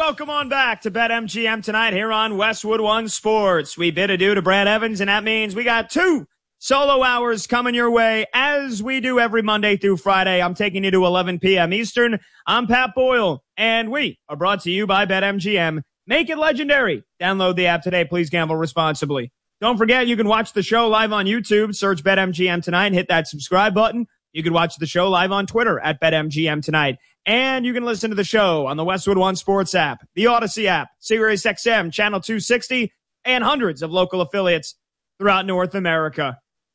welcome on back to BetMGM tonight here on Westwood One Sports. We bid adieu to Brad Evans, and that means we got 2 solo hours coming your way as we do every Monday through Friday. I'm taking you to 11 p.m. Eastern. I'm Pat Boyle, and we are brought to you by BetMGM. Make it legendary. Download the app today. Please gamble responsibly. Don't forget, you can watch the show live on YouTube. Search BetMGM tonight and hit that subscribe button. You can watch the show live on Twitter at BetMGM tonight. And you can listen to the show on the Westwood One Sports app, the Odyssey app, SiriusXM, Channel 260, and hundreds of local affiliates throughout North America.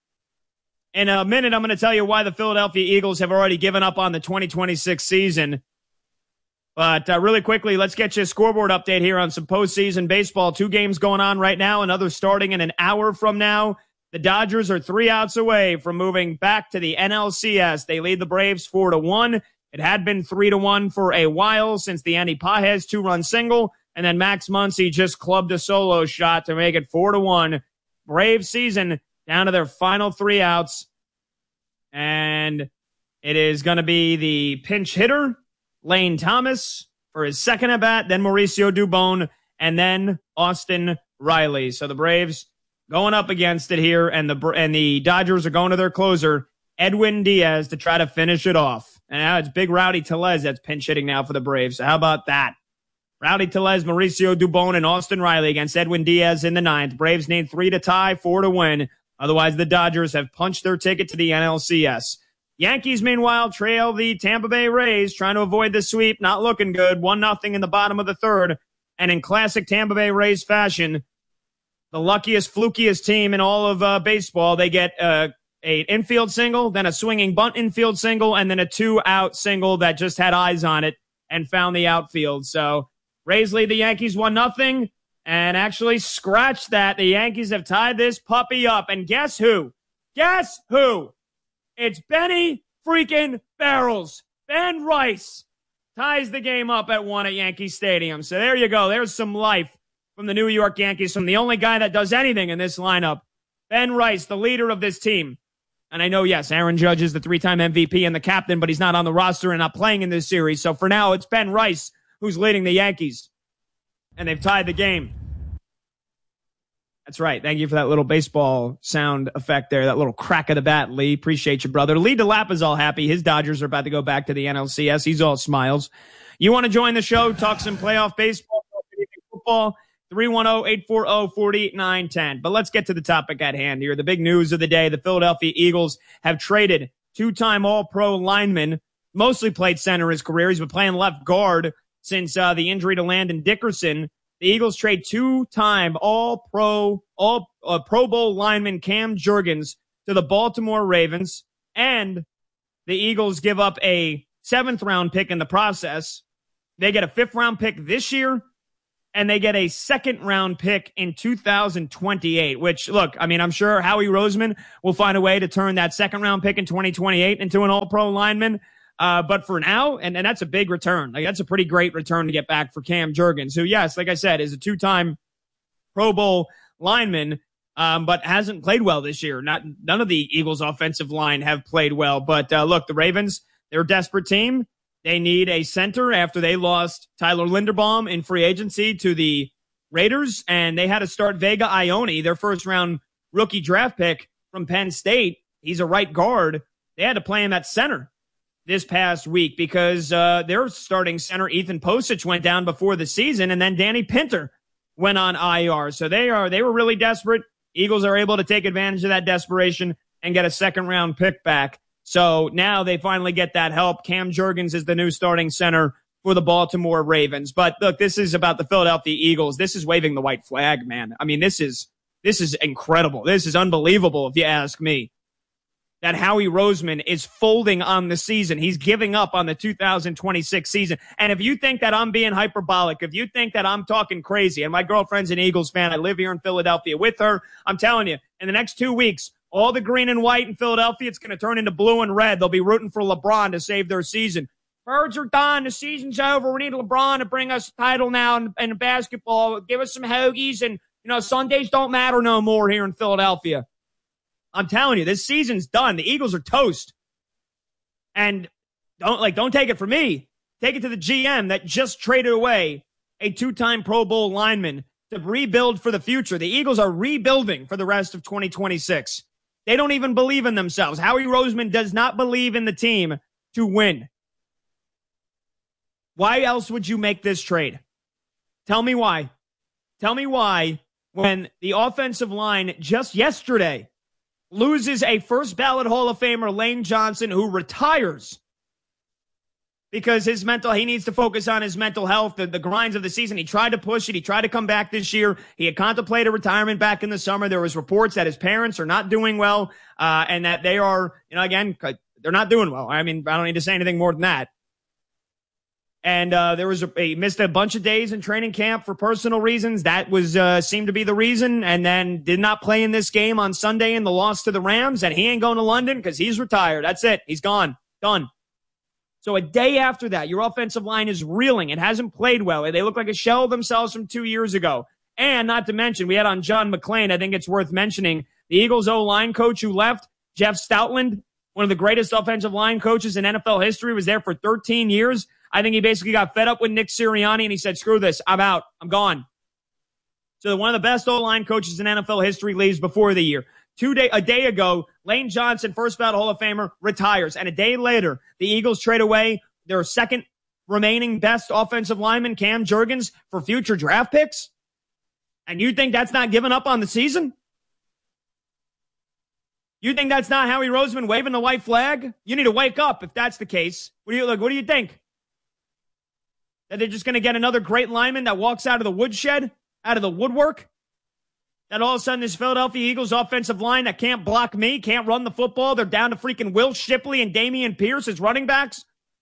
In a minute, I'm going to tell you why the Philadelphia Eagles have already given up on the 2026 season. But really quickly, let's get you a scoreboard update here on some postseason baseball. 2 games going on right now, another starting in an hour from now. The Dodgers are 3 outs away from moving back to the NLCS. They lead the Braves 4-1. It had been 3-1 for a while since the Andy Pages 2-run single, and then Max Muncy just clubbed a solo shot to make it 4-1. Braves season down to their final 3 outs, and it is going to be the pinch hitter, Lane Thomas, for his second at bat, then Mauricio Dubon, and then Austin Riley. So the Braves going up against it here, and the Dodgers are going to their closer, Edwin Diaz, to try to finish it off. And now it's big Rowdy Tellez that's pinch hitting now for the Braves. So how about that? Rowdy Tellez, Mauricio Dubon, and Austin Riley against Edwin Diaz in the 9th. Braves need 3 to tie, 4 to win. Otherwise, the Dodgers have punched their ticket to the NLCS. Yankees, meanwhile, trail the Tampa Bay Rays, trying to avoid the sweep. Not looking good. 1-0 in the bottom of the 3rd. And in classic Tampa Bay Rays fashion, the luckiest, flukiest team in all of baseball, they get an infield single, then a swinging bunt infield single, and then a 2-out single that just had eyes on it and found the outfield. So Rays lead the Yankees 1-0, and actually scratch that. The Yankees have tied this puppy up, and guess who? Guess who? It's Benny freaking Barrels. Ben Rice ties the game up at 1 at Yankee Stadium. So there you go. There's some life from the New York Yankees, from the only guy that does anything in this lineup. Ben Rice, the leader of this team. And I know, yes, Aaron Judge is the 3-time MVP and the captain, but he's not on the roster and not playing in this series. So for now, it's Ben Rice who's leading the Yankees. And they've tied the game. That's right. Thank you for that little baseball sound effect there, that little crack of the bat, Lee. Appreciate you, brother. Lee DeLapp is all happy. His Dodgers are about to go back to the NLCS. He's all smiles. You want to join the show, talk some playoff baseball, football, 310-840-4910. But let's get to the topic at hand here. The big news of the day, the Philadelphia Eagles have traded 2-time All-Pro lineman, mostly played center his career. He's been playing left guard since the injury to Landon Dickerson. The Eagles trade 2-time All-Pro Bowl lineman Cam Jurgens to the Baltimore Ravens, and the Eagles give up a 7th-round pick in the process. They get a 5th-round pick this year, and they get a 2nd-round pick in 2028, which, look, I mean, I'm sure Howie Roseman will find a way to turn that 2nd-round pick in 2028 into an All-Pro lineman. But for now, and that's a big return. Like, that's a pretty great return to get back for Cam Jurgens, who, yes, like I said, is a 2-time Pro Bowl lineman, but hasn't played well this year. None of the Eagles' offensive line have played well. But look, the Ravens, they're a desperate team. They need a center after they lost Tyler Linderbaum in free agency to the Raiders, and they had to start Vega Ione, their 1st-round rookie draft pick from Penn State. He's a right guard. They had to play him at center this past week because their starting center, Ethan Posich, went down before the season, and then Danny Pinter went on IR. So they were really desperate. Eagles are able to take advantage of that desperation and get a 2nd-round pick back. So now they finally get that help. Cam Jurgens is the new starting center for the Baltimore Ravens. But look, this is about the Philadelphia Eagles. This is waving the white flag, man. I mean, this is incredible. This is unbelievable, if you ask me, that Howie Roseman is folding on the season. He's giving up on the 2026 season. And if you think that I'm being hyperbolic, if you think that I'm talking crazy, and my girlfriend's an Eagles fan, I live here in Philadelphia with her, I'm telling you, in the next 2 weeks, all the green and white in Philadelphia, it's going to turn into blue and red. They'll be rooting for LeBron to save their season. Birds are done. The season's over. We need LeBron to bring us a title now in basketball. Give us some hoagies, and, Sundays don't matter no more here in Philadelphia. I'm telling you, this season's done. The Eagles are toast. And don't take it from me. Take it to the GM that just traded away a 2-time Pro Bowl lineman to rebuild for the future. The Eagles are rebuilding for the rest of 2026. They don't even believe in themselves. Howie Roseman does not believe in the team to win. Why else would you make this trade? Tell me why. Tell me why when the offensive line just yesterday loses a first ballot Hall of Famer, Lane Johnson, who retires because he needs to focus on his mental health, the grinds of the season. He tried to push it. He tried to come back this year. He had contemplated retirement back in the summer. There was reports that his parents are not doing well, and that they are, again, they're not doing well. I mean, I don't need to say anything more than that. And he missed a bunch of days in training camp for personal reasons. That was seemed to be the reason. And then did not play in this game on Sunday in the loss to the Rams. And he ain't going to London because he's retired. That's it. He's gone. Done. So a day after that, your offensive line is reeling. It hasn't played well. They look like a shell of themselves from 2 years ago. And not to mention, we had on John McClain, I think it's worth mentioning, the Eagles O-line coach who left, Jeff Stoutland, one of the greatest offensive line coaches in NFL history, was there for 13 years. I think he basically got fed up with Nick Sirianni and he said, screw this, I'm out, I'm gone. So one of the best O-line coaches in NFL history leaves before the year. A day ago, Lane Johnson, first ballot Hall of Famer, retires. And a day later, the Eagles trade away their second remaining best offensive lineman, Cam Jurgens, for future draft picks. And you think that's not giving up on the season? You think that's not Howie Roseman waving the white flag? You need to wake up if that's the case. What do you think? That they're just going to get another great lineman that walks out of the woodshed, out of the woodwork? That all of a sudden this Philadelphia Eagles offensive line that can't block me, can't run the football, they're down to freaking Will Shipley and Damian Pierce as running backs?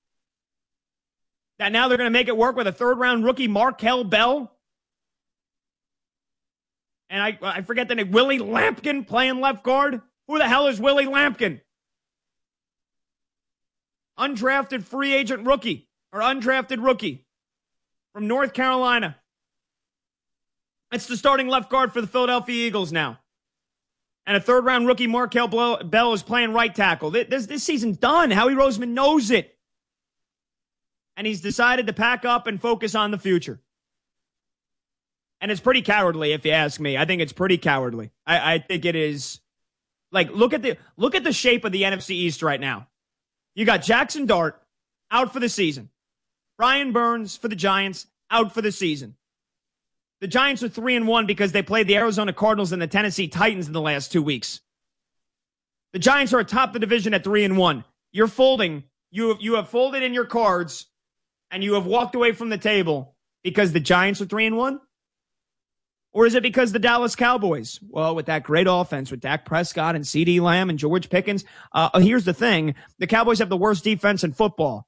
That now they're going to make it work with a third-round rookie, Markel Bell? And I forget the name, Willie Lampkin playing left guard? Who the hell is Willie Lampkin? Undrafted free agent rookie, or undrafted rookie from North Carolina. It's the starting left guard for the Philadelphia Eagles now. And a third-round rookie, Markel Bell, is playing right tackle. This season's done. Howie Roseman knows it. And he's decided to pack up and focus on the future. And it's pretty cowardly, if you ask me. I think it's pretty cowardly. I think it is. Like, look at the shape of the NFC East right now. You got Jackson Dart out for the season. Brian Burns for the Giants out for the season. The Giants are 3-1 because they played the Arizona Cardinals and the Tennessee Titans in the last 2 weeks. The Giants are atop the division at 3-1. You're folding. You have folded in your cards, and you have walked away from the table because the Giants are 3-1? Or is it because the Dallas Cowboys? Well, with that great offense, with Dak Prescott and CeeDee Lamb and George Pickens, here's the thing. The Cowboys have the worst defense in football.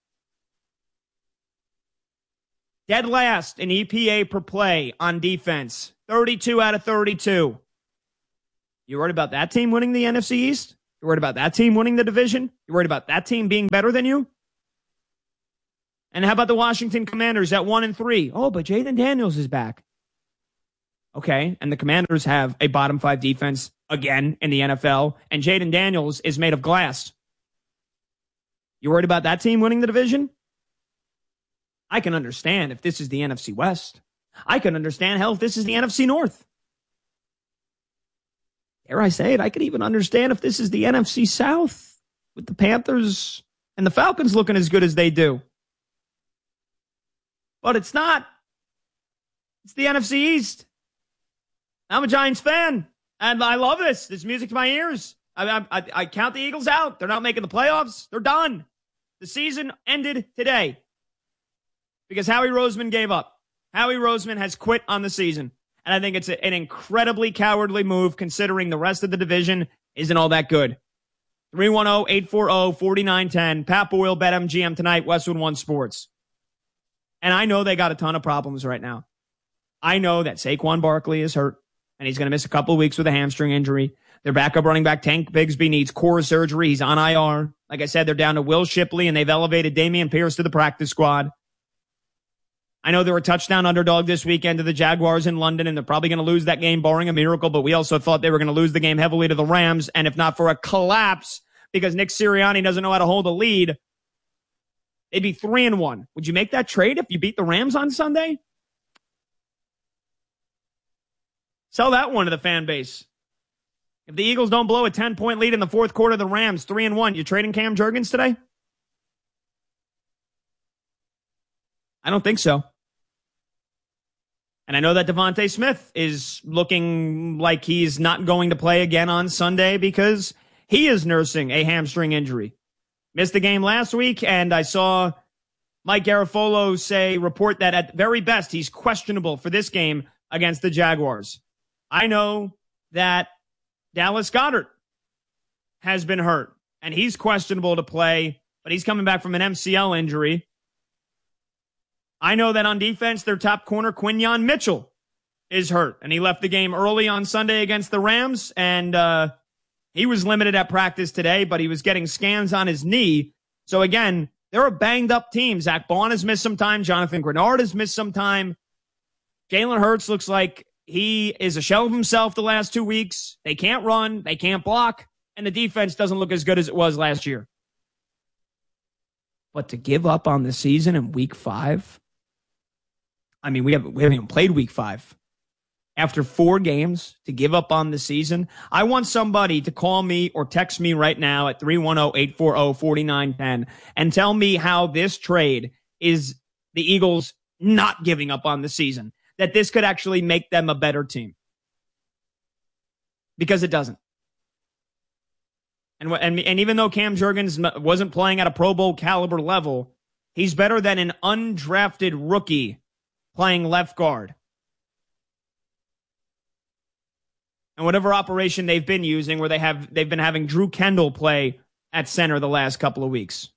Dead last in EPA per play on defense. 32 out of 32. You worried about that team winning the NFC East? You worried about that team winning the division? You worried about that team being better than you? And how about the Washington Commanders at 1-3? Oh, but Jaden Daniels is back. Okay, and the Commanders have a bottom 5 defense again in the NFL, and Jaden Daniels is made of glass. You worried about that team winning the division? I can understand if this is the NFC West. I can understand, hell, if this is the NFC North. Dare I say it, I could even understand if this is the NFC South with the Panthers and the Falcons looking as good as they do. But it's not. It's the NFC East. I'm a Giants fan, and I love this. This music to my ears. I count the Eagles out. They're not making the playoffs. They're done. The season ended today because Howie Roseman gave up. Howie Roseman has quit on the season, and I think it's an incredibly cowardly move considering the rest of the division isn't all that good. 310-840-4910. Pat Boyle, BetMGM tonight, Westwood One Sports. And I know they got a ton of problems right now. I know that Saquon Barkley is hurt, and he's going to miss a couple of weeks with a hamstring injury. Their backup running back, Tank Bigsby, needs core surgery. He's on IR. Like I said, they're down to Will Shipley, and they've elevated Damian Pierce to the practice squad. I know they're a touchdown underdog this weekend to the Jaguars in London, and they're probably going to lose that game, barring a miracle, but we also thought they were going to lose the game heavily to the Rams, and if not for a collapse because Nick Sirianni doesn't know how to hold a lead, they'd be 3-1. Would you make that trade if you beat the Rams on Sunday? Sell that one to the fan base. If the Eagles don't blow a 10-point lead in the fourth quarter of the Rams, 3-1, you trading Cam Jurgens today? I don't think so. And I know that Devontae Smith is looking like he's not going to play again on Sunday because he is nursing a hamstring injury. Missed the game last week, and I saw Mike Garafolo report that at very best he's questionable for this game against the Jaguars. I know that Dallas Goedert has been hurt, and he's questionable to play, but he's coming back from an MCL injury. I know that on defense, their top corner, Quinyon Mitchell, is hurt, and he left the game early on Sunday against the Rams, and he was limited at practice today, but he was getting scans on his knee. So again, they're a banged-up team. Zach Bond has missed some time. Jonathan Grenard has missed some time. Jalen Hurts looks like he is a shell of himself the last 2 weeks. They can't run. They can't block. And the defense doesn't look as good as it was last year. But to give up on the season in week 5, I mean, we haven't even played week 5. After 4 games, to give up on the season, I want somebody to call me or text me right now at 310-840-4910 and tell me how this trade is the Eagles not giving up on the season, that this could actually make them a better team. Because it doesn't. And even though Cam Jurgens wasn't playing at a Pro Bowl caliber level, he's better than an undrafted rookie playing left guard. And whatever operation they've been using where they've been having Drew Kendall play at center the last couple of weeks.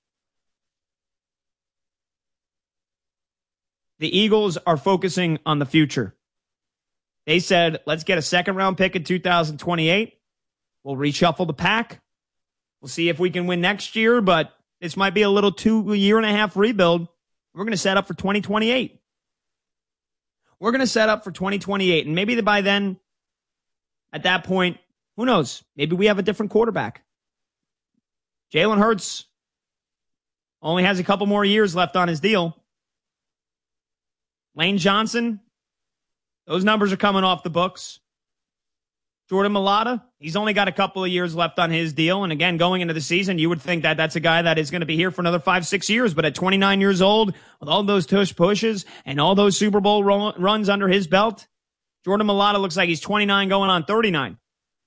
The Eagles are focusing on the future. They said, let's get a second-round pick in 2028. We'll reshuffle the pack. We'll see if we can win next year, but this might be a little 2 year and a half rebuild. We're going to set up for 2028. We're going to set up for 2028, and maybe by then, at that point, who knows? Maybe we have a different quarterback. Jalen Hurts only has a couple more years left on his deal. Lane Johnson, those numbers are coming off the books. Jordan Mailata, he's only got a couple of years left on his deal. And again, going into the season, you would think that that's a guy that is going to be here for another 5-6 years. But at 29 years old, with all those tush pushes and all those Super Bowl runs under his belt, Jordan Mailata looks like he's 29 going on 39.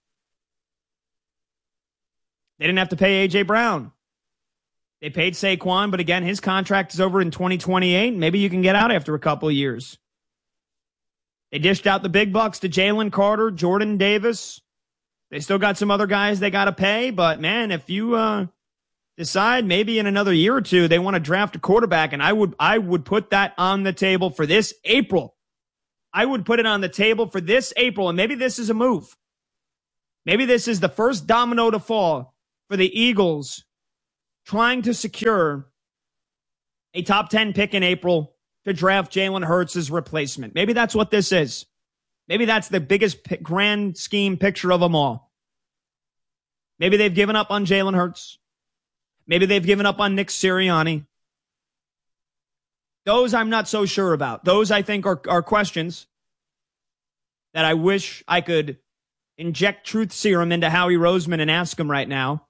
They didn't have to pay A.J. Brown. They paid Saquon, but again, his contract is over in 2028. Maybe you can get out after a couple of years. They dished out the big bucks to Jalen Carter, Jordan Davis. They still got some other guys they got to pay, but man, if you decide maybe in another year or two they want to draft a quarterback, and I would put that on the table for this April. I would put it on the table for this April, and maybe this is a move. Maybe this is the first domino to fall for the Eagles trying to secure a top 10 pick in April to draft Jalen Hurts' replacement. Maybe that's what this is. Maybe that's the biggest grand scheme picture of them all. Maybe they've given up on Jalen Hurts. Maybe they've given up on Nick Sirianni. Those I'm not so sure about. Those I think are questions that I wish I could inject truth serum into Howie Roseman and ask him right now.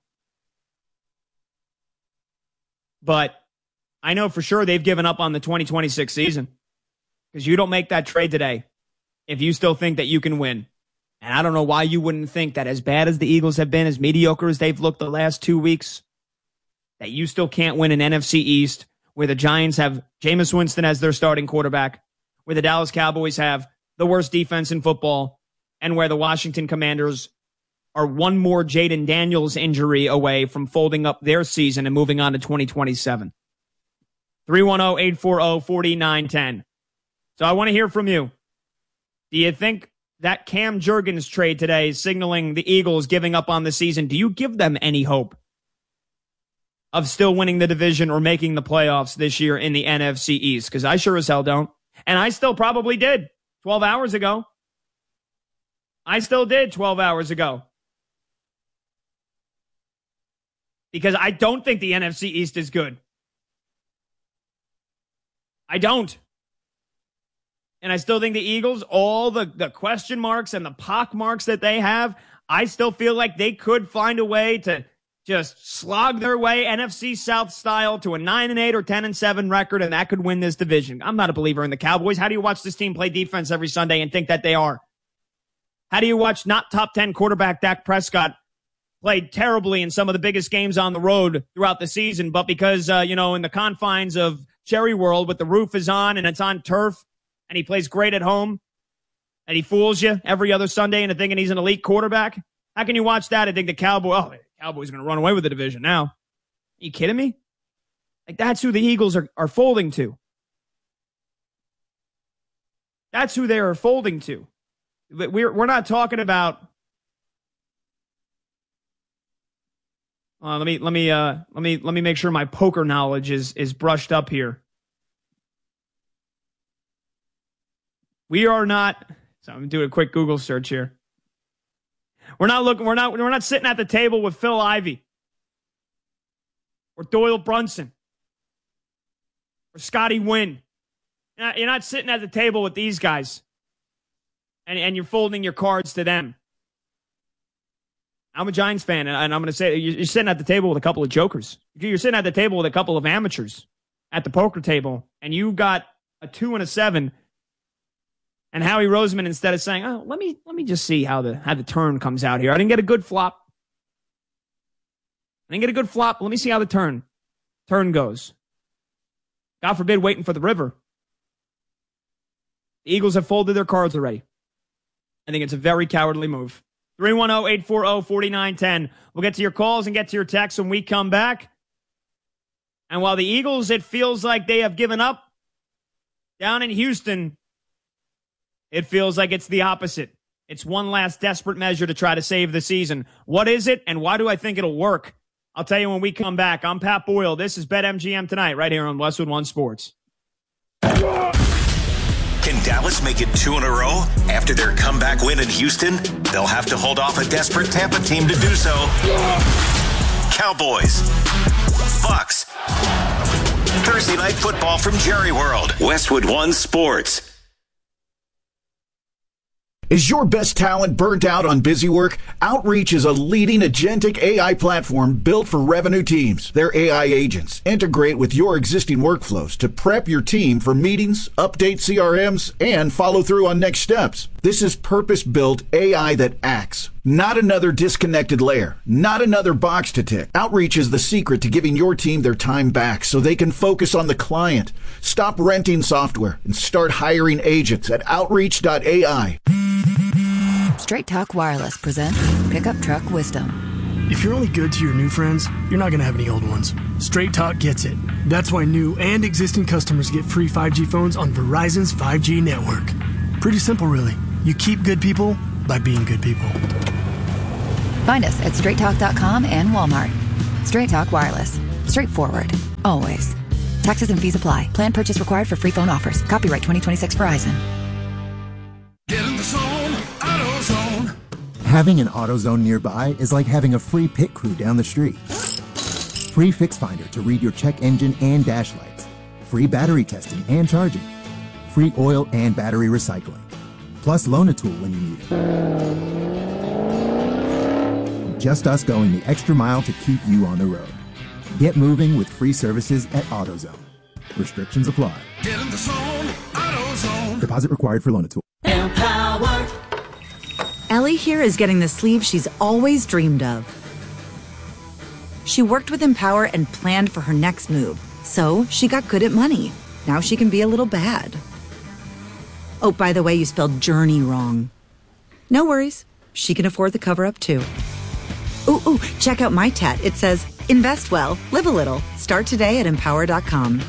But I know for sure they've given up on the 2026 season because you don't make that trade today if you still think that you can win. And I don't know why you wouldn't think that as bad as the Eagles have been, as mediocre as they've looked the last 2 weeks, that you still can't win an NFC East where the Giants have Jameis Winston as their starting quarterback, where the Dallas Cowboys have the worst defense in football, and where the Washington Commanders are one more Jaden Daniels injury away from folding up their season and moving on to 2027. 310-840-4910. So I want to hear from you. Do you think that Cam Jurgens trade today is signaling the Eagles giving up on the season? Do you give them any hope of still winning the division or making the playoffs this year in the NFC East? Because I sure as hell don't. And I still probably did 12 hours ago. I still did 12 hours ago. Because I don't think the NFC East is good. I don't. And I still think the Eagles, all the question marks and the pock marks that they have, I still feel like they could find a way to just slog their way NFC South style to a 9-8 or 10-7 record, and that could win this division. I'm not a believer in the Cowboys. How do you watch this team play defense every Sunday and think that they are? How do you watch not top 10 quarterback Dak Prescott played terribly in some of the biggest games on the road throughout the season, but because, in the confines of Cherry World with the roof is on and it's on turf and he plays great at home and he fools you every other Sunday into thinking he's an elite quarterback? How can you watch that and think the Cowboys are going to run away with the division now? Are you kidding me? Like, that's who the Eagles are folding to. That's who they are folding to. We're not talking about. Let me make sure my poker knowledge is brushed up here. We are not. So I'm gonna do a quick Google search here. We're not sitting at the table with Phil Ivey or Doyle Brunson or Scotty Wynn. You're not sitting at the table with these guys and you're folding your cards to them. I'm a Giants fan, and I'm going to say you're sitting at the table with a couple of jokers. You're sitting at the table with a couple of amateurs at the poker table, and you got a 2 and a 7. And Howie Roseman, instead of saying, "Oh, let me just see how the turn comes out here. I didn't get a good flop. Let me see how the turn goes. God forbid, waiting for the river." The Eagles have folded their cards already. I think it's a very cowardly move. 310-840-4910. We'll get to your calls and get to your texts when we come back. And while the Eagles, it feels like they have given up down in Houston, it feels like it's the opposite. It's one last desperate measure to try to save the season. What is it, and why do I think it'll work? I'll tell you when we come back. I'm Pat Boyle. This is BetMGM Tonight right here on Westwood One Sports. Can Dallas make it 2 in a row? After their comeback win in Houston, they'll have to hold off a desperate Tampa team to do so. Cowboys. Bucks. Thursday Night Football from Jerry World. Westwood One Sports. Is your best talent burnt out on busy work? Outreach is a leading agentic AI platform built for revenue teams. Their AI agents integrate with your existing workflows to prep your team for meetings, update CRMs, and follow through on next steps. This is purpose-built AI that acts. Not another disconnected layer. Not another box to tick. Outreach is the secret to giving your team their time back so they can focus on the client. Stop renting software and start hiring agents at Outreach.ai. Straight Talk Wireless presents Pickup Truck Wisdom. If you're only good to your new friends, you're not going to have any old ones. Straight Talk gets it. That's why new and existing customers get free 5G phones on Verizon's 5G network. Pretty simple, really. You keep good people by being good people. Find us at straighttalk.com and Walmart. Straight Talk Wireless. Straightforward. Always. Taxes and fees apply. Plan purchase required for free phone offers. Copyright 2026 Verizon. Get in the zone, AutoZone. Having an AutoZone nearby is like having a free pit crew down the street. Free Fix Finder to read your check engine and dash lights. Free battery testing and charging. Free oil and battery recycling. Plus loan a tool when you need it. Just us going the extra mile to keep you on the road. Get moving with free services at AutoZone. Restrictions apply. Get in the zone, AutoZone. Deposit required for loan a tool. Empower. Ellie here is getting the sleeve she's always dreamed of. She worked with Empower and planned for her next move, so she got good at money. Now she can be a little bad. Oh, by the way, you spelled journey wrong. No worries. She can afford the cover-up, too. Ooh, check out my tat. It says, invest well, live a little. Start today at empower.com.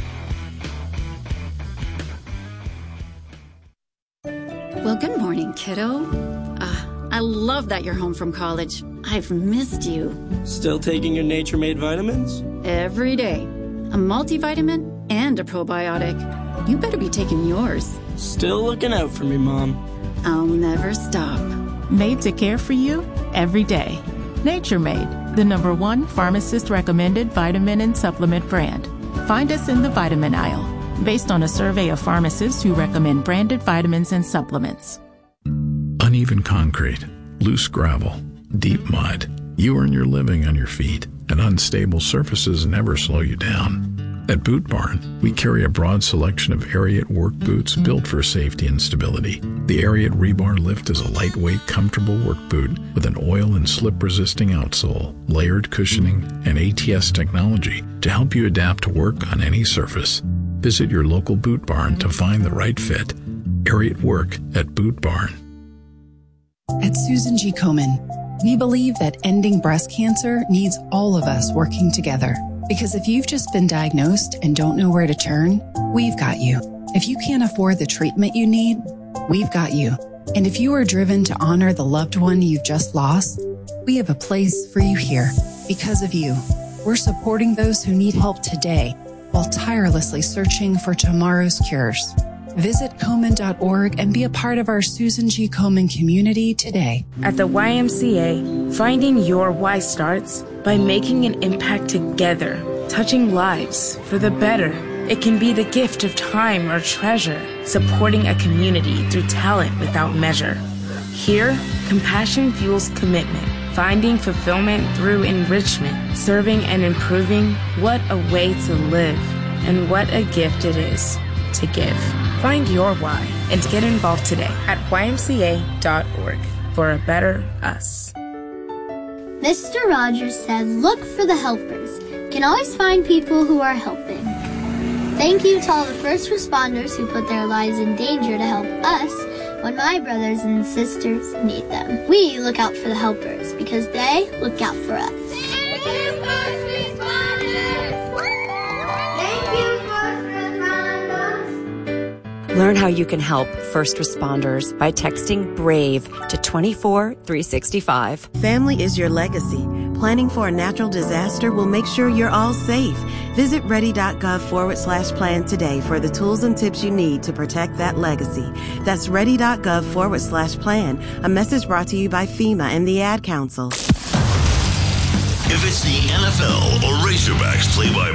Well, good morning, kiddo. I love that you're home from college. I've missed you. Still taking your Nature Made vitamins? Every day. A multivitamin and a probiotic. You better be taking yours. Still looking out for me, Mom. I'll never stop. Made to care for you every day. Nature Made, the #1 pharmacist-recommended vitamin and supplement brand. Find us in the vitamin aisle. based on a survey of pharmacists who recommend branded vitamins and supplements. Uneven concrete, loose gravel, deep mud. You earn your living on your feet, and unstable surfaces never slow you down. At Boot Barn, we carry a broad selection of Ariat work boots built for safety and stability. The Ariat Rebar Lift is a lightweight, comfortable work boot with an oil and slip-resisting outsole, layered cushioning, and ATS technology to help you adapt to work on any surface. Visit your local Boot Barn to find the right fit. Ariat Work at Boot Barn. At Susan G. Komen, we believe that ending breast cancer needs all of us working together. Because if you've just been diagnosed and don't know where to turn, we've got you. If you can't afford the treatment you need, we've got you. And if you are driven to honor the loved one you've just lost, we have a place for you here. Because of you, we're supporting those who need help today while tirelessly searching for tomorrow's cures. Visit Komen.org and be a part of our Susan G. Komen community today. At the YMCA, finding your why starts by making an impact together, touching lives for the better. It can be the gift of time or treasure, supporting a community through talent without measure. Here, compassion fuels commitment, finding fulfillment through enrichment, serving and improving. What a way to live, and what a gift it is to give. Find your why and get involved today at ymca.org for a better us. Mr. Rogers said, look for the helpers. You can always find people who are helping. Thank you to all the first responders who put their lives in danger to help us when my brothers and sisters need them. We look out for the helpers because they look out for us. Thank you, first responders! Thank you, first responders! Learn how you can help first responders by texting BRAVE to 24365. Family is your legacy. Planning for a natural disaster will make sure you're all safe. Visit ready.gov/plan today for the tools and tips you need to protect that legacy. That's ready.gov/plan. A message brought to you by FEMA and the Ad Council. If it's the NFL or Razorbacks play-by